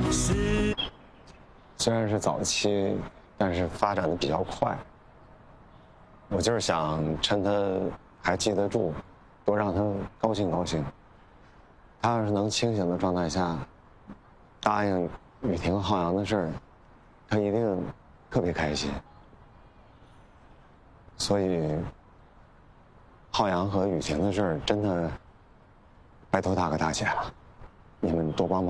虽然是早期，但是发展的比较快。我就是想趁他还记得住，多让他高兴高兴。他要是能清醒的状态下答应雨婷、浩洋的事儿，他一定特别开心。所以，浩洋和雨婷的事儿真的拜托大哥大姐了，你们多帮帮。